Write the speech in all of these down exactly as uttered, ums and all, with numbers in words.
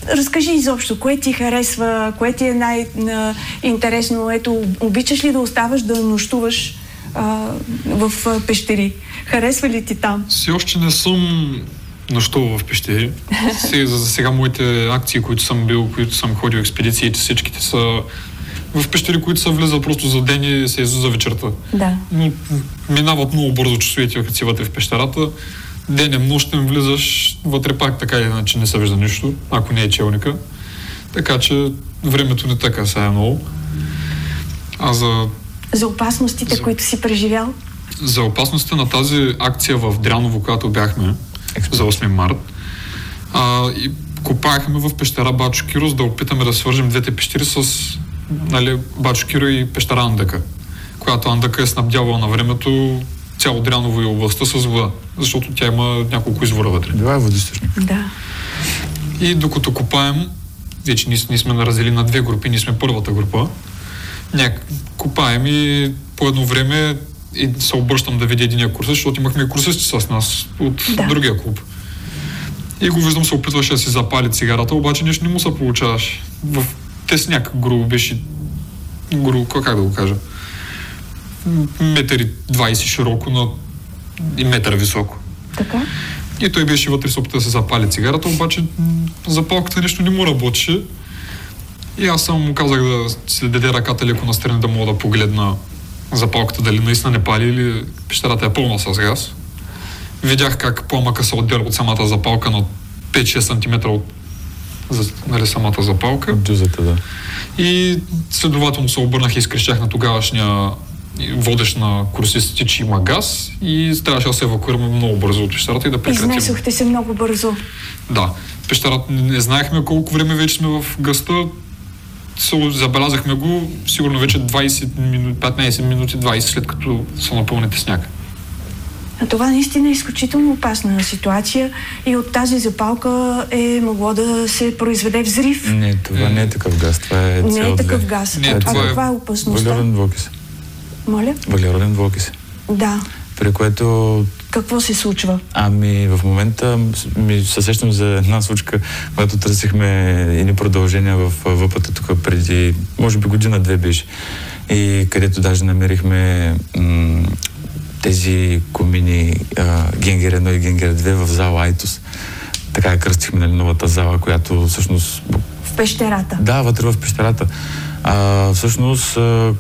разкажи изобщо, кое ти харесва, кое ти е най-интересно. Ето, обичаш ли да оставаш да нощуваш а, в а, пещери? Харесва ли ти там? Все още не съм нощувал в пещери. Сега, за сега моите акции, които съм бил, които съм ходил, експедициите, всичките са в пещери, които са влиза просто за ден и се излиза вечерта. Да. Но минават много бързо часовете, като си вътре в пещерата. Денем, нощем влизаш, вътре пак така или иначе не се вижда нищо, ако не е челника. Така че времето не така сега е много. А за... За опасностите, за... които си преживял? За опасностите на тази акция в Дряново, която бяхме за осми март, а, и копаехме в пещера Бачо Киро, за да опитаме да свържем двете пещери с, нали, Бачо Киро и пещера Андака, която Андака е снабдявала на времето цяло Дряново и областта с вода, защото тя има няколко извора вътре. Това е водоизточник. Да. И докато копаем, вече ние, ние сме наразили на две групи, ние сме първата група, Няк... копаем и по едно време и се обръщам да видя единия курсист, защото имахме курсисти с нас от да. другия клуб. И го виждам, се опитваше да си запали цигарата, обаче нещо не му се получаваше. В тесняк грубо беше, грубо, как да го кажа, метър и двайсет широко на и метър високо. Така? И той беше вътре, се опита да се запали цигарата, обаче запалката нещо не му работеше. И аз само му казах да си даде ръката леко настрани, да мога да погледна запалката дали наистина не пали или пещерата е пълна с газ. Видях как пламъка се отделя от самата запалка на пет-шест сантиметра от, нали, самата запалка. От дюзата, да. И следователно се обърнах и изкрещях на тогавашния водещ на курсистите, че има газ и трябваше да се евакуираме много бързо от пещерата и да прекратим. Изнесохте се много бързо. Да. Пещерата не знаехме колко време вече сме в газта. Забелязахме го сигурно вече двайсет минути, петнайсет минути, двайсет след като са напълните сняг. А това наистина е изключително опасна ситуация и от тази запалка е могло да се произведе взрив. Не, това не е такъв газ, това е С О две. Не е такъв газ. Не, а това каква е опасността? Въглероден двуокис. Моля? Въглероден двуокис. Да. При което... Какво се случва? Ами в момента ми се сещам за една случка, когато търсихме едни продължения в въпата тук преди, може би година-две беше. И където даже намерихме м- тези комини а, Генгер едно и Генгер две в зала Айтос. Така я кръстихме, нали, новата зала, която всъщност... В пещерата? Да, вътре в пещерата. А, всъщност а,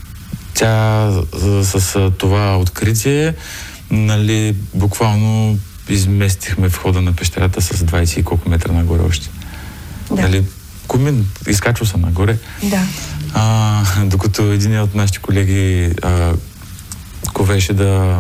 тя с, с това откритие, нали, буквално изместихме входа на пещерата с двайсет и колко метра нагоре още. Да. Нали, комин, изкачва се нагоре. Да. А, докато един от нашите колеги а, ковеше да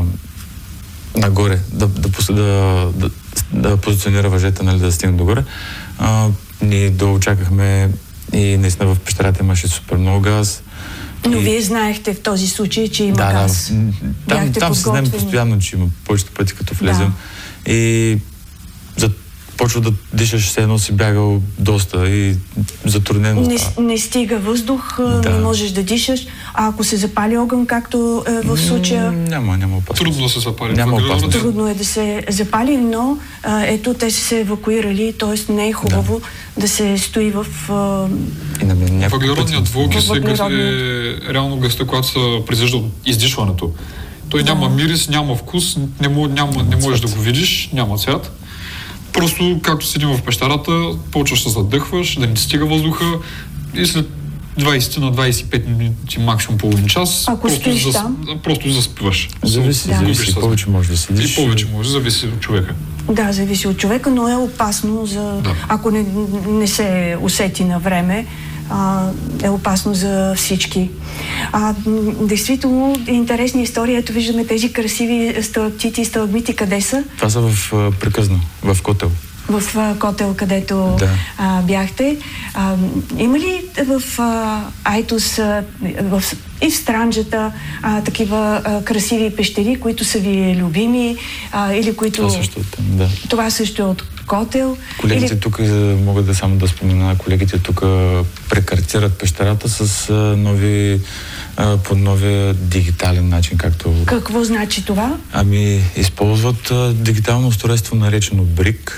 нагоре, да, да, да, да, да позиционира въжета, нали, да стигне догоре, а, ние доочакахме и наистина в пещерата имаше супер много газ. Но и... вие знаехте в този случай, че има да, газ. Да, там, там се знаем постоянно, че има повечето пъти, като влезем. Да. И за, почва да дишаш, все едно си бягал доста и затруднено. Не, не стига въздух, да. Не можеш да дишаш. А ако се запали огън, както е в случая... Няма, няма опасност. Трудно да се запали. Няма опасност. Трудно е да се запали, но а, ето те са се евакуирали, т.е. не е хубаво да, да се стои в... А... Въглеродният двуокис е, гъс, е реално гъста, която се произвежда от издишването. Той да. Няма мирис, няма вкус, не, мо, няма, не можеш да го видиш, няма цвят. Просто, както седим в пещерата, почваш да задъхваш, да не стига въздуха и след двайсет на двайсет и пет минути, максимум половин час, ако просто, зас, там? просто заспиваш. Зависи, да. зависи, и повече може да седиш. И повече може, зависи от човека. Да, зависи от човека, но е опасно, за... да. Ако не, не се усети на време, а, е опасно за всички. А, действително, интересна история. Ето виждаме тези красиви сталактити и сталагмити. Къде са? Това са в Приказно, в Котел. В а, Котел, където да. а, бяхте. А, има ли в а, Айтос а, в, и в Странджата а, такива а, красиви пещери, които са ви любими а, или които... Това също е там, да. Това също е от Котел. Колегите или... тук, могат да само да спомена, колегите тук прекартират пещерата с а, нови по новия дигитален начин, както... Какво значи това? Ами, използват а, дигитално устройство, наречено брик.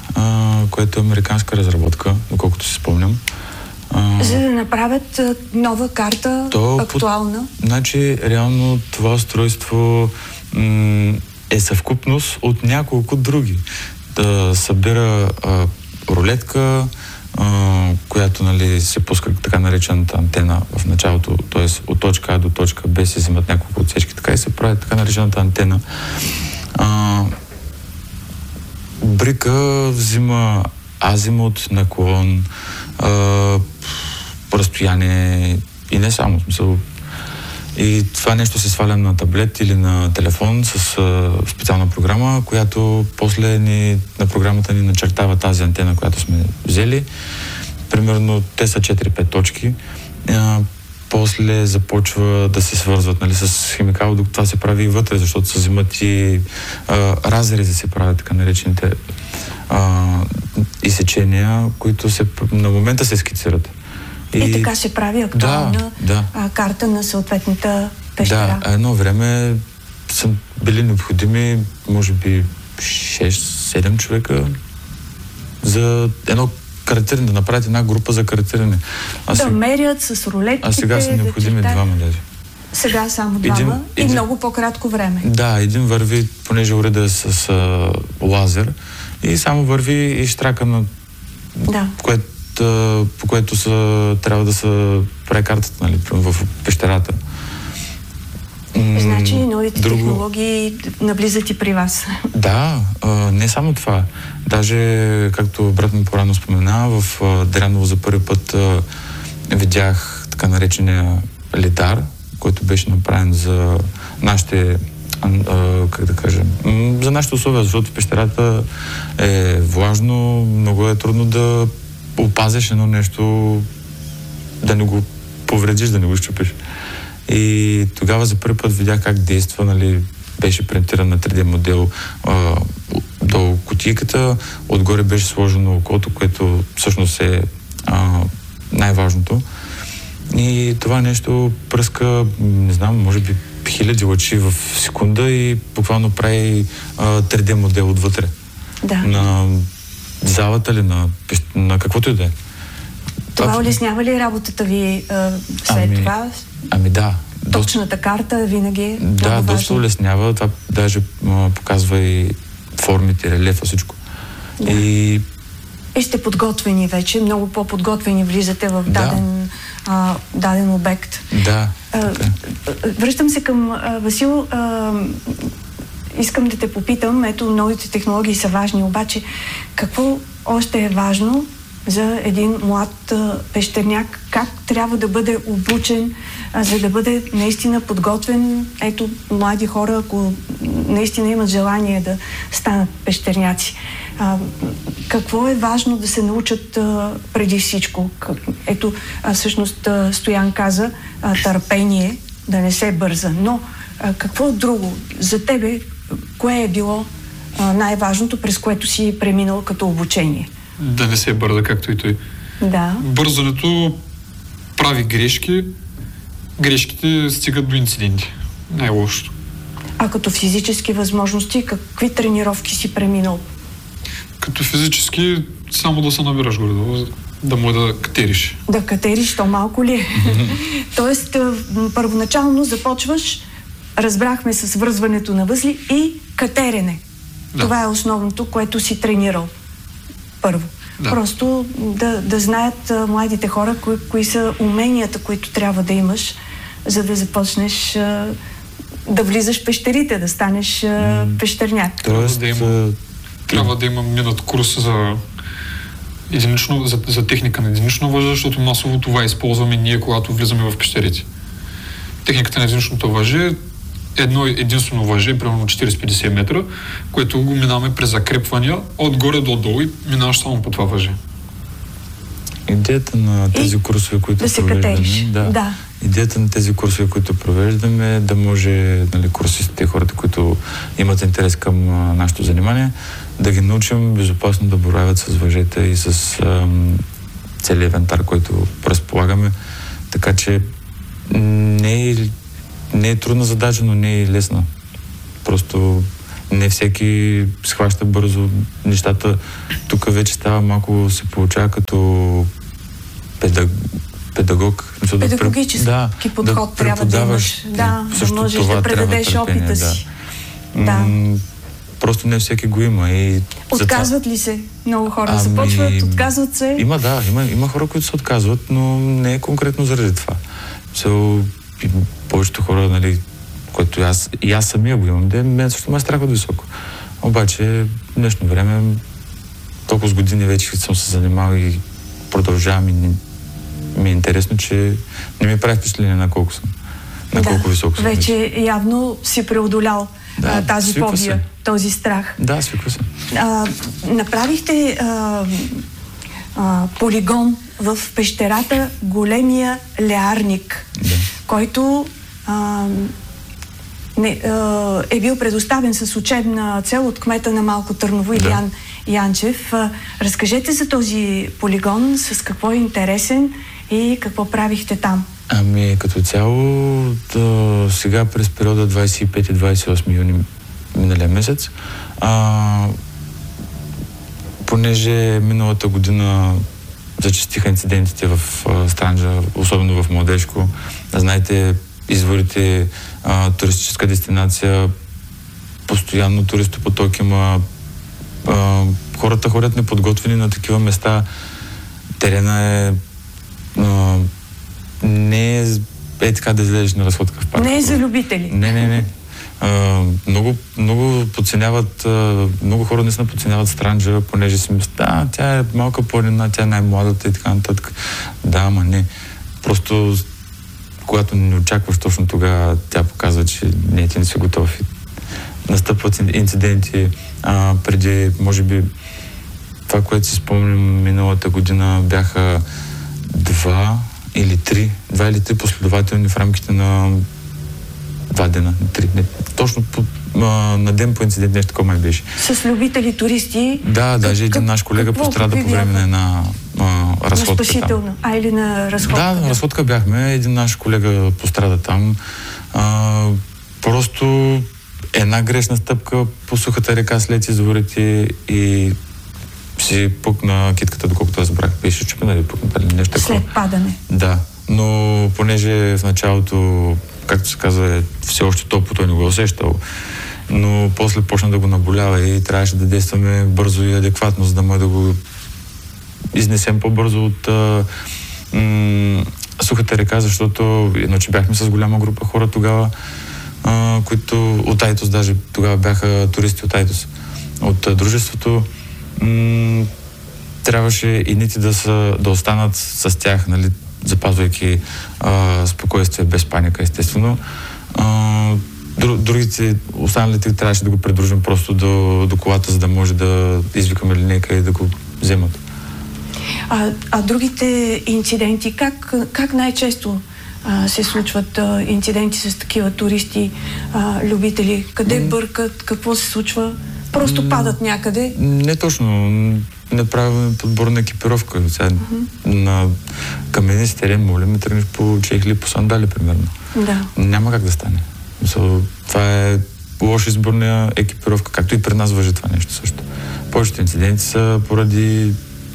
а, което е американска разработка, доколкото си спомням. А, За да направят а, нова карта, то, актуална? Под, значи, реално това устройство м- е съвкупност от няколко други. Да събира а, рулетка, а, която, нали, се пуска така наречената антена в началото, т.е. от точка А до точка Б се взимат няколко отсечки, така и се прави така наречената антена. А, брика взима азимут, наклон, а, разстояние и не само, в смисъл. И това нещо се сваля на таблет или на телефон с а, специална програма, която после ни, на програмата ни начертава тази антена, която сме взели. Примерно те са четири-пет точки. А, после започва да се свързват, нали, с химикал, докато това се прави и вътре, защото се взимат и а, разрези се правят, така наречените а, изсечения, които се, на момента се скицират. И, и така се прави актуална да, да. А, карта на съответната пещера. Да, едно време са били необходими, може би, шест-седем човека за едно картиране, да направят една група за картиране. А да сега, мерят с рулетките. А сега са необходими да двама даже. Сега само двама един, и един, много по-кратко време. Да, един върви, понеже уреда е с, с а, лазер и само върви и штрака на да. което по което са, трябва да са прави картата, нали, в пещерата. Значи новите Друго... технологии наблизат и при вас. Да, а, не само това. Даже, както брат ми по-рано спомена, в а, Дряново за първи път а, видях така наречения лидар, който беше направен за нашите а, как да кажем, за нашите условия, защото в пещерата е влажно, много е трудно да опазиш едно нещо, да не го повредиш, да не го щупиш. И тогава за първи път видях как действа, нали, беше принтиран на три Д модел а, до кутийката, отгоре беше сложено окото, което всъщност е а, най-важното. И това нещо пръска, не знам, може би хиляди лъчи в секунда и буквално прави а, три Д модел отвътре. Да. На залата ли, на, на каквото и да е. Това улеснява ли работата ви а, след ами, това? Ами да. Точната доста, карта винаги е да, много доста улеснява. Това даже а, показва и формите, релефа, всичко. Да. И... и сте подготвени вече, много по-подготвени влизате в даден, да. а, даден обект. Да. А, връщам се към а, Васил. А, Искам да те попитам, ето, новите технологии са важни, обаче какво още е важно за един млад а, пещерняк? Как трябва да бъде обучен, а, за да бъде наистина подготвен? Ето, млади хора, ако наистина имат желание да станат пещерняци. А, какво е важно да се научат а, преди всичко? Ето, а, всъщност а, Стоян каза а, търпение, да не се бърза. Но а, какво друго? За тебе кое е било а, най-важното, през което си преминал като обучение? Да не се бърза, както и той. Да. Бързането прави грешки, грешките стигат до инциденти. Най-лошото. А като физически възможности, какви тренировки си преминал? Като физически, само да се набираш горе, да може да катериш. Да катериш, то малко ли е? Тоест, първоначално започваш, разбрахме с връзването на възли и катерене. Да. Това е основното, което си тренирал. Първо. Да. Просто да, да знаят а, младите хора, кои, кои са уменията, които трябва да имаш, за да започнеш а, да влизаш в пещерите, да станеш а, пещерняк. Тоест, да има, трябва да има минат курс за единично, за, за техника на единично въже, защото масово това използваме ние, когато влизаме в пещерите. Техниката на единичното въже, едно единствено въже, примерно четирийсет-петдесет метра, което го минаваме през закрепвания отгоре до долу и минаваш само по това въже. Идеята на тези и курсове, които да провеждаме, да, да. идеята на тези курсове, които провеждаме, е да може, нали, курсистите, хората, които имат интерес към а, нашето занимание, да ги научим безопасно да боравят с въжета и с ам, целият инвентар, който разполагаме. Така че не е, не е трудна задача, но не е лесна. Просто не всеки схваща бързо нещата. Тук вече става малко, се получава като педаг... педагог. Педагогически да, подход да трябва да имаш. Да, да можеш да предадеш опита си. Да. Да. М- просто не всеки го има. И отказват ли се много хора? Ами... Започват, отказват се? Има, да. Има, има хора, които се отказват, но не е конкретно заради това. So, повечето хора, нали, което аз, и аз самия го имам, де, мен също ме е страх от високо. Обаче, в днешно време, толкова с години вече съм се занимавал и продължавам и ми е интересно, че не ми прави впечатление на колко съм. На да, колко високо съм. Вече вече явно си преодолял да, а, тази фобия, се. този страх. Да, свиква се. А, направихте а, а, полигон в пещерата Големия леарник, да. който а, не, а, е бил предоставен с учебна цел от кмета на Малко Търново Илиян да. Янчев. А, разкажете за този полигон, с какво е интересен и какво правихте там? Ами, като цяло, да, сега през периода двадесет и пети двадесет и осми юни миналия месец, а, понеже миналата година зачестиха инцидентите в а, Странджа, особено в Младежко. Знаете, изворите, а, туристическа дестинация, постоянно туристопоток има, а, хората ходят неподготвени на такива места, терена е а, не е, е така да излезеш на разходка в парка. Не е за любители. Не, не, не. А, много, много подценяват, а, много хора наистина подценяват Странджа, понеже си мислят, да, тя е малка планина, тя е най-младата и така нататък. Да, ама не. Просто когато не очакваш точно тогава, тя показва, че не, ти не си готов. Настъпват инциденти. А, преди, може би, това, което си спомням миналата година, бяха два или три, два или три последователни в рамките на два дена, три. Не, точно по, а, на ден по инцидент нещо такова май беше. С любители, туристи? Да, даже един наш колега пострада по време на една а, разходка. На спасителна, а или на разходка? Да, на разходка бяхме. Един наш колега пострада там. А, просто една грешна стъпка по сухата река след изворите и си пукна китката, доколкото разбрах. Беше чупена или пукна или нещо такова. След падане. Да, но понеже в началото, както се казва, все още топло, той не го е усещал, но после почна да го наболява и трябваше да действаме бързо и адекватно, за да може да го изнесем по-бързо от а, м- сухата река, защото иначе бяхме с голяма група хора тогава, а, които от Айтос, даже тогава бяха туристи от Айтос, от а, дружеството. М- трябваше едните да, са, да останат с тях, нали, запазвайки а, спокойствие, без паника, естествено. А, другите, останалите трябваше да го придружим просто до, до колата, за да може да извикаме линейка и да го вземат. А, а другите инциденти, как, как най-често а, се случват а, инциденти с такива туристи, а, любители? Къде бъркат? Какво се случва? Просто падат някъде? Не точно. Не правим подбор на екипировка. Сега, uh-huh. На каменен терен, молим да тръгнеш по чехли, по сандали, примерно. Да. Няма как да стане. So, това е лош избор на екипировка, както и при нас въжи това нещо също. Повечето инциденти са поради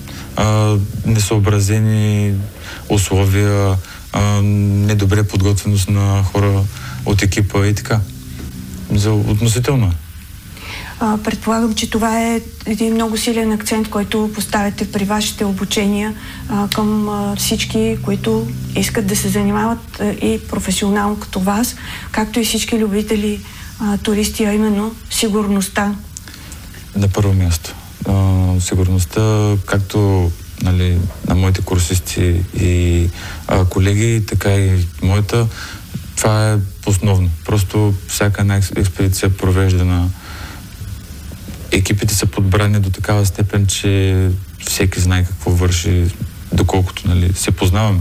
а, несъобразени условия, а, недобре подготвеност на хора от екипа и така. За относително. А, предполагам, че това е един много силен акцент, който поставяте при вашите обучения а, към а, всички, които искат да се занимават а, и професионално като вас, както и всички любители а, туристи, а именно сигурността. На първо място. А, сигурността, както, нали, на моите курсисти и а, колеги, така и моята, това е основно. Просто всяка една експедиция провеждана. Екипите са подбрани до такава степен, че всеки знае какво върши, доколкото, нали, се познаваме.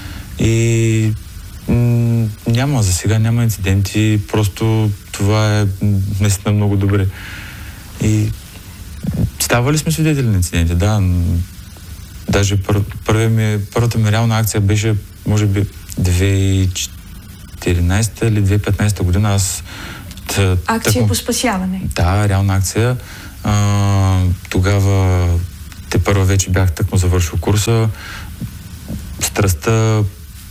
И м- няма, за сега няма инциденти, просто това е наистина много добре. И ставали сме свидетели на инциденти, да. Даже пър, ми, първата ми реална акция беше, може би, две хиляди и четиринадесета или две хиляди и петнадесета година. Аз Акция тъкмо, по спасяване. Да, реална акция. А, тогава те първо вече бях тъкмо завършил курса. Страстта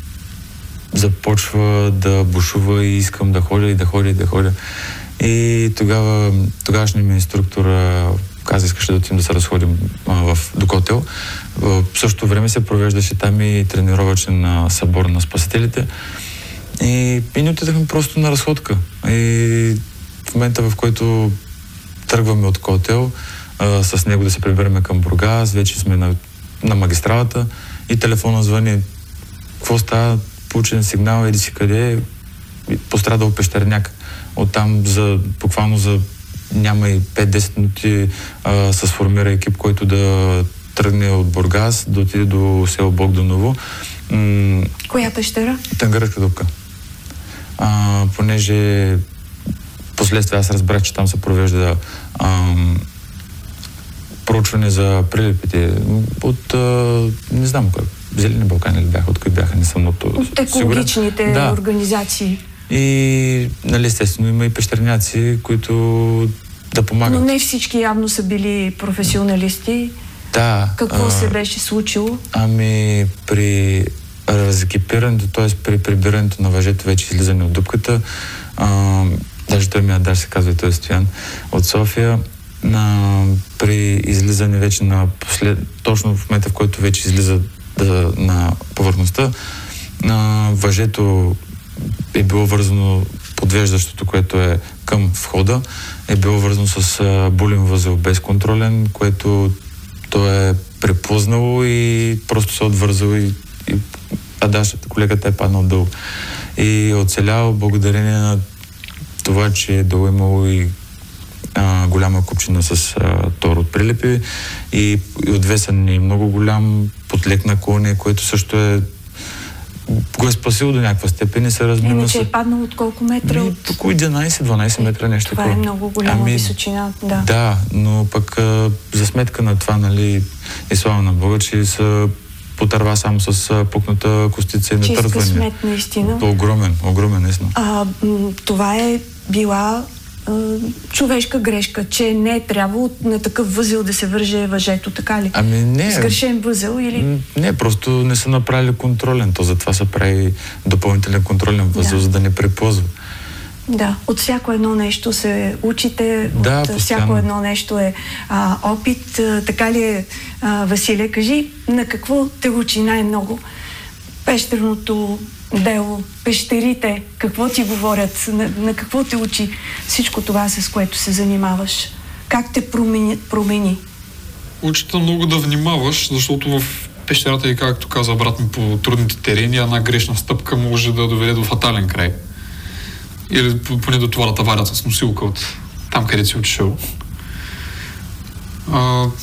започва да бушува и искам да ходя и да ходя и да ходя. И тогава тогавашният ми инструктор каза, искаш да отидем да се разходим а, в Докотел. В същото време се провеждаше там и тренировъчен събор на спасителите. И, и ни отидахме просто на разходка. И в момента, в който тръгваме от Котел, а, с него да се прибереме към Бургас, вече сме на, на магистралата и телефона звъни. Какво става? Получен сигнал, еди си къде, пострадал пещерняк. Оттам за, буквално за няма и пет-десет минути а, се сформира екип, който да тръгне от Бургас, да отиде до село Богданово. М- Коя пещера? Тънгарска дупка. А, понеже последствие аз разбрах, че там се провежда ам, проучване за прилепите от, а, не знам как, Зелени Балкани ли бяха, от кои бяха, не съм от... От екологичните да. организации. И, нали, естествено, има и пещерняци, които да помагат. Но не всички явно са били професионалисти. Да. Какво а, се беше случило? Ами, при разекипирането, т.е. при прибирането на въжето, вече излизане от дупката, а, даже той ми Адар се казва и той е Стоян от София, а, при излизане вече на послед... точно в момента, в който вече излиза да, на повърхността, а, въжето е било вързано, подвеждащото, което е към входа, е било вързано с а, булен възел безконтролен, което то е препознало и просто се отвързало и, и Адашата, колегата е паднал долу. И оцелял благодарение на това, че е долу имало и а, голяма купчина с а, тор от прилепи и, и отвесен е много голям подлек на коне, което също е го е спасило до някаква степен и се размина. Иначе е паднал от колко метра? От... Около единайсет-дванайсет метра, нещо това такова. Това е много голяма ами, височина, да. Да, но пък а, за сметка на това, нали, и слава на Бога, че са потърва само с а, пукната костица и натързване. Чист късмет, наистина. Огромен, огромен, наистина. А, м- това е била а, човешка грешка, че не е трябвало на такъв възел да се върже въжето, така ли? Ами не. Сгрешен възел или... Не, просто не са направили контролен. То затова се прави допълнителен контролен възел, да. За да не препозва. Да, от всяко едно нещо се учите, да, от постоянно. Всяко едно нещо е а, опит. А, така ли е, а, Василе? Кажи, на какво те учи най-много пещерното дело, пещерите, какво ти говорят, на, на какво те учи всичко това, с което се занимаваш? Как те промени? промени? Учите много да внимаваш, защото в пещерата и, както каза брат ми, по трудните терени, една грешна стъпка може да доведе до фатален край. Или поне до това да таварят с носилка от там, където си отишъл. А,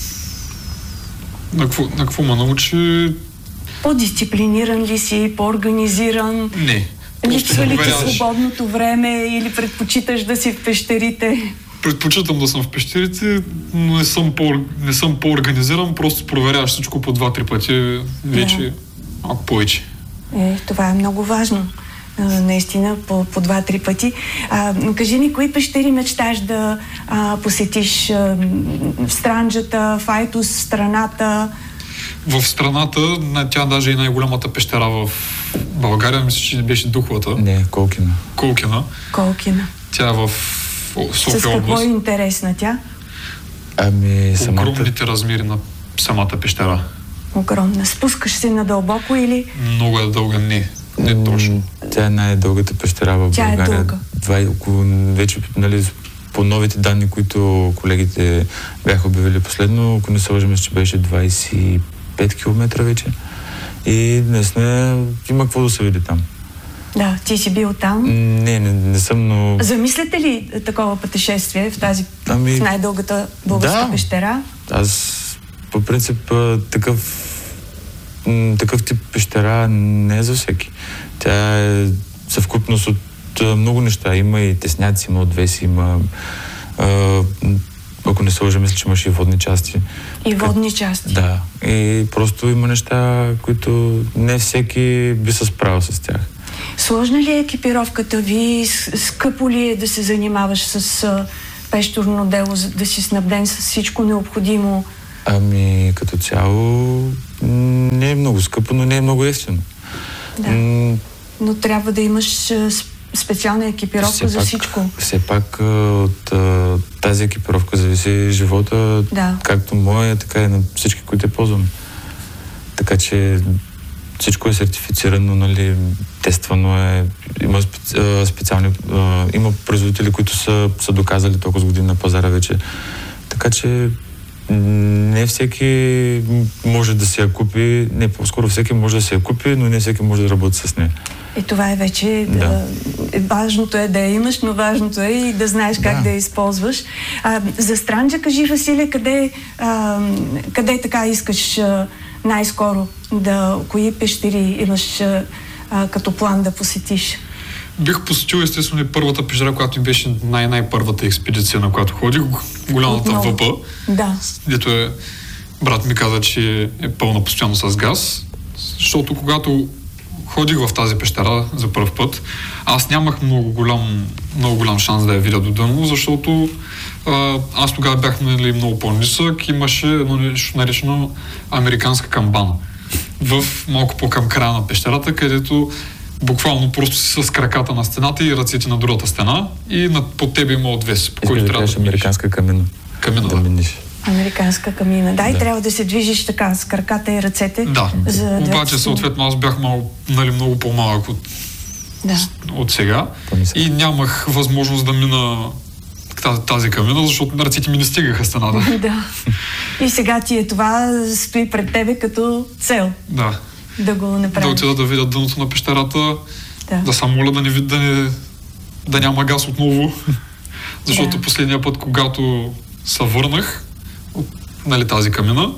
на какво, на какво ме научи? По-дисциплиниран ли си, по-организиран? Не. Липсва ли ти свободното време или предпочиташ да си в пещерите? Предпочитам да съм в пещерите, но не съм, по, не съм по-организиран, просто проверяваш всичко по два-три пъти, вече да. Малко повече. Е, това е много важно. Наистина, по, по два-три пъти. А, кажи ни, кои пещери мечташ да а, посетиш? А, в Странджата, в Айтос, в страната? В страната, тя даже и най-голямата пещера в България, мисля, че беше Духовата. Не, Колкина. Колкина. Колкина. Тя е в София област. С какво е интересна тя? Ами, самата... Огромните размери на самата пещера. Огромна. Спускаш се надълбоко или? Много е дълга, не. Не точно. Тя е най-дългата пещера в Тя България. Тя е дълга. Два, около, вече, нали, по новите данни, които колегите бяха обявили последно, ако не се лъжа, че беше двайсет и пет километра вече. И днес не има какво да се види там. Да, ти си бил там? Не, не, не съм, но... Замисляте ли такова пътешествие в тази ами... в най-дългата българска да. пещера? Аз по принцип такъв такъв тип пещера не е за всеки. Тя е съвкупност от много неща. Има и тесняци, има отвеси, има... А, ако не се лъжа, мисля, че имаше и водни части. И водни части? Да. И просто има неща, които не всеки би се справил с тях. Сложна ли е екипировката ви? Скъпо ли е да се занимаваш с а, пещерно дело, за да си снабден с всичко необходимо? Ами, като цяло не е много скъпо, но не е много ефтино. Да. М- но трябва да имаш а, специална екипировка все за пак, всичко. Все пак от а, тази екипировка зависи живота, да. Както моя, така и на всички, които я ползваме. Така че всичко е сертифицирано, нали, тествано е, има специ, специални, а, има производители, които са, са доказали толкова с години на пазара вече. Така че не всеки може да се я купи, не, по-скоро всеки може да се я купи, но не всеки може да работи с нея. И това е вече, да. е, важното е да я имаш, но важното е и да знаеш как да, да я използваш. А, за Странджа кажи, Василе, къде, а, къде така искаш а, най-скоро да, кои пещери имаш а, а, като план да посетиш? Бих посетил естествено и първата пещера, която беше най-най-първата експедиция, на която ходих, голямата ВП. Да. Дето е, брат ми каза, че е пълна постоянно с газ, защото когато ходих в тази пещера за първ път, аз нямах много голям, много голям шанс да я видя до дъно, защото а, аз тогава бях, нали, много по-нисък, имаше едно нещо наречено американска камбана в малко по-към края на пещерата, където буквално просто си с краката на стената и ръцете на другата стена и над, под тебе има отвес, по който да трябва да американска камина. Камина, да. да. Миниш. Американска камина. Да, и да. Трябва да се движиш така с краката и ръцете. Да, за обаче съответно аз бях мал, нали, много по-малък от, да. от сега и нямах възможност да мина тази, тази камина, защото ръцете ми не стигаха стената. Да. И сега ти е това, стои пред тебе като цел. Да. Да го направиш. Да отида да видя дъното на пещерата, да, да само моля да не, да не да няма газ отново, защото да. Последния път, когато се върнах от, нали, тази камина,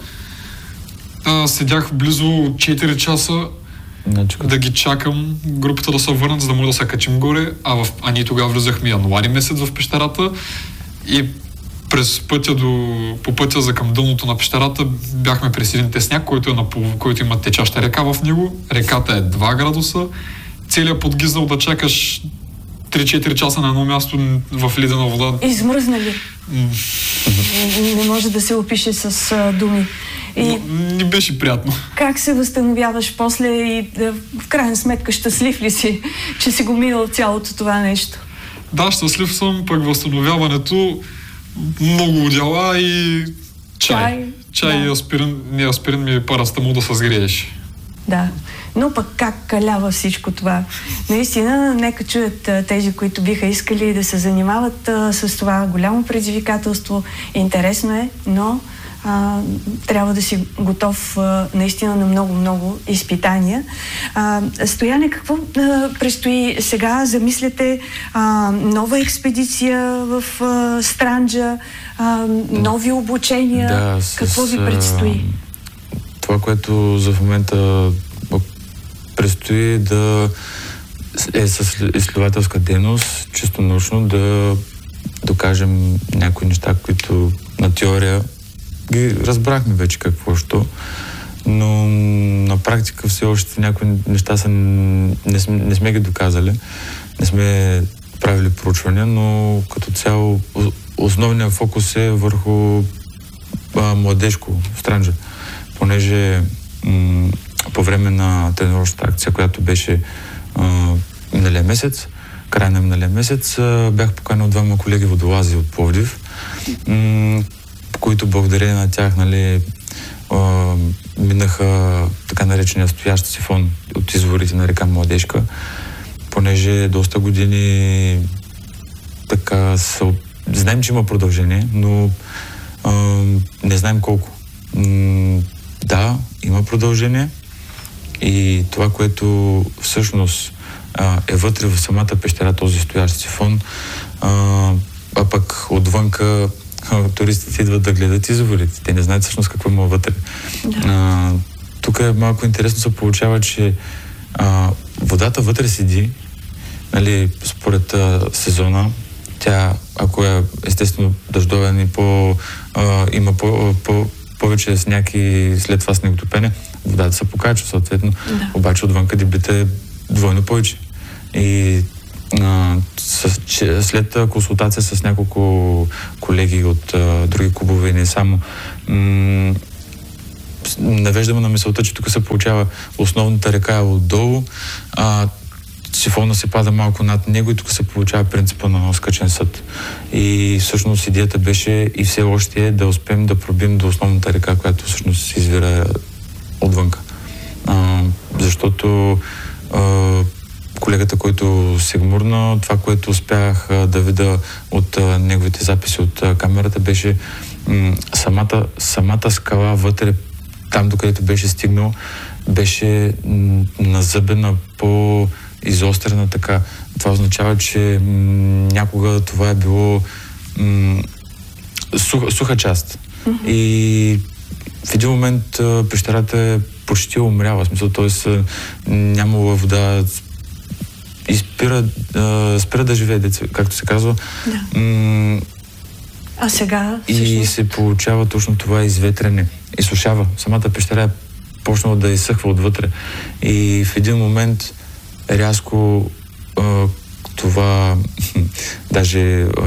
а, седях близо четири часа Начука. да ги чакам групата да се върнат, за да може да се качим горе, а, в, а ние тогава влизахме януари месец в пещерата и през пътя до, по пътя за към дъното на пещерата бяхме през един тесняк, който, е на, който има течаща река в него. Реката е два градуса. Целият подгизнал да чакаш три-четири часа на едно място в ледена вода. Измръзна ли? Mm. Не, не може да се опише с а, думи. И но, не беше приятно. Как се възстановяваш после и да, в крайна сметка щастлив ли си, че си го минал цялото това нещо? Да, щастлив съм, пък възстановяването много одяла и чай. Чай, чай да. И аспирин, не аспирин ми е парастамол да се сгрееш. Да, но пък как калява всичко това? Наистина, нека чуят тези, които биха искали да се занимават а, с това голямо предизвикателство. Интересно е, но а, трябва да си готов а, наистина на много-много изпитания. А, Стояне, какво а, предстои сега? Замисляте а, нова експедиция в а, Странджа, а, нови обучения? Да, с, какво ви предстои? Това, което за в момента предстои да е с изследователска дейност, чисто научно, да докажем някои неща, които на теория ги разбрахме вече какво що, но на практика все още някои неща са, не, сме, не сме ги доказали, не сме правили проучвания, но като цяло основният фокус е върху а, младежко в Странджа, понеже м- по време на тренировъчната акция, която беше а, миналия месец, края на миналия месец, а, бях поканил двама колеги водолази от Пловдив, м- които благодарение на тях, нали, а, минаха така наречения стоящ сифон от изворите на река Младежка, понеже доста години така са, знаем, че има продължение, но а, не знаем колко. М- да, има продължение и това, което всъщност а, е вътре в самата пещера, този стоящ сифон, а, а пък отвънка а, туристите идват да гледат изворите. Те не знаят всъщност какво има вътре. Да. А, тук е малко интересно се получава, че а, водата вътре седи, нали, според а, сезона. Тя, ако е естествено дъждовен и по, а, има по, по, повече сняг и след това снеготопене, водата се покачва съответно, да. Обаче отвънка дебита е двойно повече. И а, с, че, след консултация с няколко колеги от а, други клубове, не само, м- навеждаме на мисълта, че тук се получава основната река е отдолу, а сифона се пада малко над него и тук се получава принципа на скачен съд. И всъщност идеята беше и все още е да успеем да пробим до основната река, която всъщност се извира отвънка. А, защото а, колегата, който се гмурна, това, което успях а, да видя от а, неговите записи от а, камерата, беше м- самата, самата скала вътре, там докъдето беше стигнал, беше м- назъбена по изострена така. Това означава, че м- някога това е било м- суха, суха част. Mm-hmm. И в един момент а, пещерата е почти умряла. В смисъл, т.е. нямала вода и спира, а, спира да живее, както се казва. Да. М- а сега? И всъщност се получава точно това изветрене. Изсушава. Самата пещера е почнала да изсъхва отвътре. И в един момент рязко а, това даже а,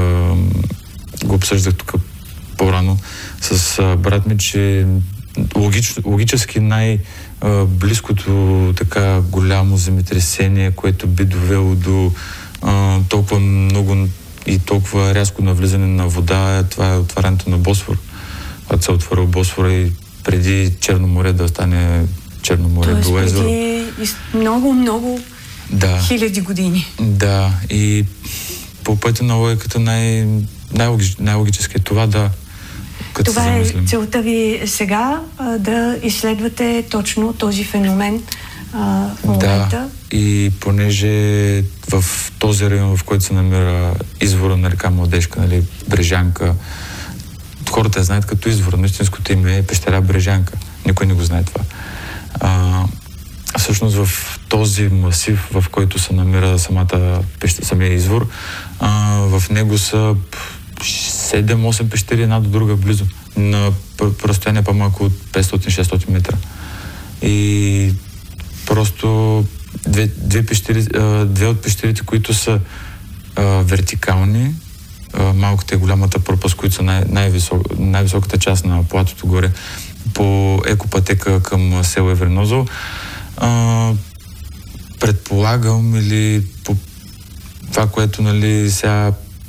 го обсъждах тук по-рано с а, брат ми, че логич, логически най-близкото така голямо земетресение, което би довело до а, толкова много и толкова рязко навлизане на вода, това е отварянето на Босфор. Когато се е отворил Босфора и преди Черно море да стане Черно море, било езеро. Преди много, много да. хиляди години. Да, и по пътя на логиката най- най-логич, най-логически е това да... Това е целта ви сега, а, да изследвате точно този феномен а, в момента. Да, и понеже в този район, в който се намира извора на река Младежка, нали, Брежанка, хората я знаят като извор, но истинското име е пещера Брежанка. Никой не го знае това. А, всъщност в този масив, в който се намира самата пещера, самия извор, а, в него са седем-осем пещери една до друга близо, на разстояние по-малко от петстотин-шестстотин метра. И просто две, две, пещери, две от пещерите, които са а, вертикални, а, малката и голямата пропаст, които са най- най-висок, най-високата част на платото горе, по екопътека към село Евренозол, а, предполагам, или по това, което, нали, сега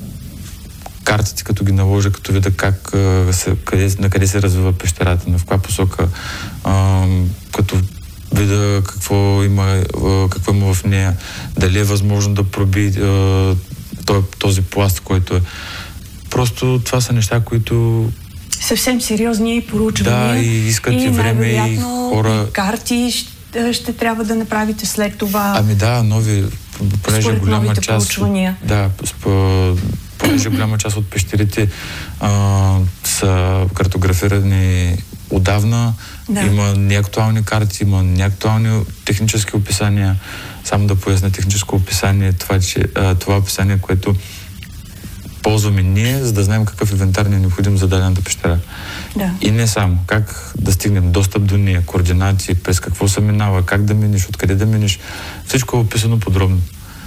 картите, като ги наложа, като видя как, а, се, къде, на къде се развива пещерата, на в каква посока, а, като видя какво има, а, какво има в нея, дали е възможно да проби а, този пласт, който е. Просто това са неща, които съвсем сериозни проучвания. Да, и искат и, и време, и хора. И карти ще, ще трябва да направите след това. Ами да, нови, понеже голяма част. Проучвания. Да, понеже голяма част от пещерите а, са картографирани отдавна. Да. Има неактуални карти, има неактуални технически описания. Само да поясня техническо описание, това, че, а, това описание, което ползваме ние, за да знаем какъв инвентар ни е необходим за дадената пещера. Да. И не само. Как да стигнем достъп до нея, координати, през какво се минава, как да минеш, откъде да минеш. Всичко е описано подробно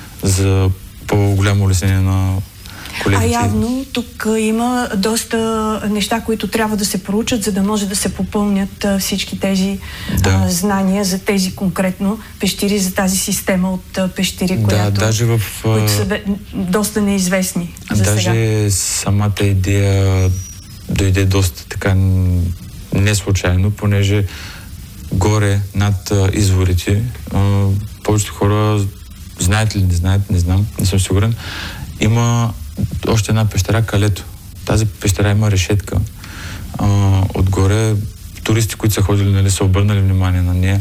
за по-голямо улеснение на колегите. А явно тук има доста неща, които трябва да се проучат, за да може да се попълнят всички тези да. а, знания за тези конкретно пещери, за тази система от а, пещери, да, която, даже в, които са бе, доста неизвестни за даже сега. Даже самата идея дойде доста така не случайно, понеже горе над а, изворите а, повечето хора знаят ли, не знаят, не знам, не съм сигурен, има още една пещера, Калето. Тази пещера има решетка. А, отгоре туристи, които са ходили, нали, са обърнали внимание на нея.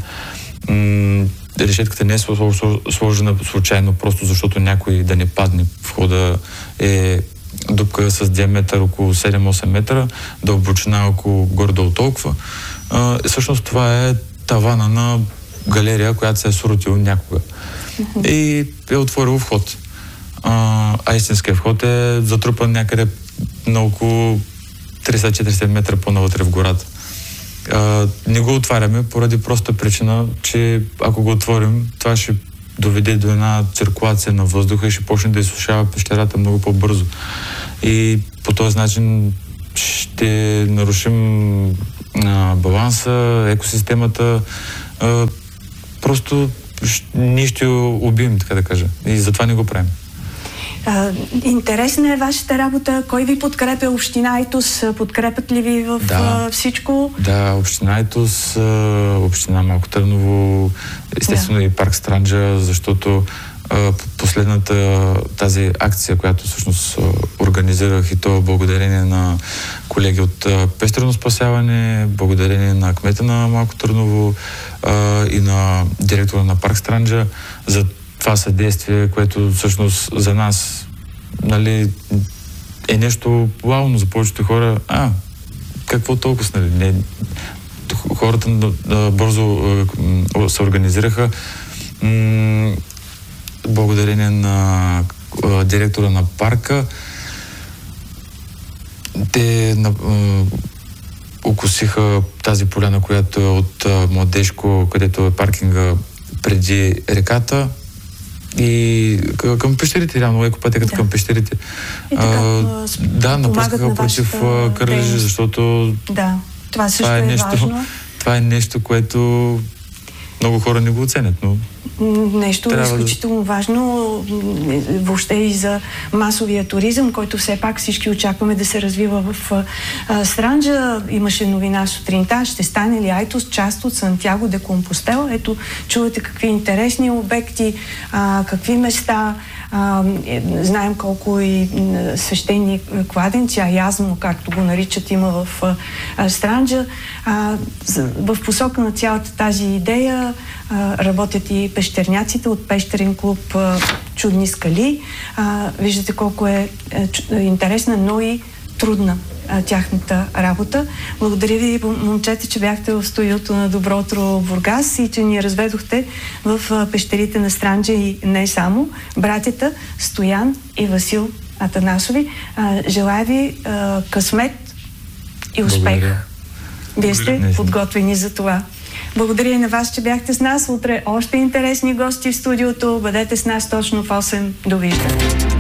М- решетката не е сложена случайно, просто защото някой да не падне. Входа е дупка с диаметър около седем-осем метра, дълбочина около горе-долу толкова. А, всъщност това е тавана на галерия, която се е срутила някога. Mm-hmm. И е отворил вход. А, а истинският вход е затрупан някъде на около триста-четиристотин метра по-навътре в гората. А, не го отваряме поради проста причина, че ако го отворим, това ще доведе до една циркулация на въздуха и ще почне да изсушава пещерата много по-бързо. И по този начин ще нарушим а, баланса, екосистемата, а, просто ние ще убием, така да кажа. И затова не го правим. А, интересна е вашата работа. Кой ви подкрепя? Община Айтос? Подкрепят ли ви в да, а, всичко? Да, Община Айтос, Община Малко Търново, естествено да. И парк Странджа, защото а, последната тази акция, която всъщност организирах, и то благодарение на колеги от а, Пещерно спасяване, благодарение на кмета на Малко Търново а, и на директора на парк Странджа за това съдействие, което всъщност за нас, нали, е нещо вау, за повечето хора. А, какво толкова, нали? Не, хората а, бързо а, се организираха. М- благодарение на а, директора на парка. Те на, а, окосиха тази поляна, която е от а, Младежко, където е паркинга преди реката. И към пещерите, реално, екопътеката да. Към пещерите. И така, а, да, напръскаха против кърлежи, защото да, това също това е, е нещо, важно. Това е нещо, което много хора не го оценят, но нещо изключително да... важно въобще и за масовия туризъм, който все пак всички очакваме да се развива в а, Странджа. Имаше новина сутринта, ще стане ли Айтос част от Сантяго де Компостела. Ето, чувате какви интересни обекти, а, какви места. А, е, знаем колко и свещени кладенци, аязмо, както го наричат, има в а, Странджа. А, в посока на цялата тази идея а, работят и пещерняците от пещерен клуб а, Чудни скали. А, виждате колко е, е интересна, но и трудна а, тяхната работа. Благодаря ви, момчета, че бяхте в студиото на Добро утро Бургас и че ни разведохте в а, пещерите на Странджа и не само. Братята Стоян и Васил Атанасови. А, желая ви а, късмет и успех. Благодаря. Вие сте Благодаря. подготвени за това. Благодаря и на вас, че бяхте с нас. Утре още интересни гости в студиото. Бъдете с нас точно в осем. Довиждане.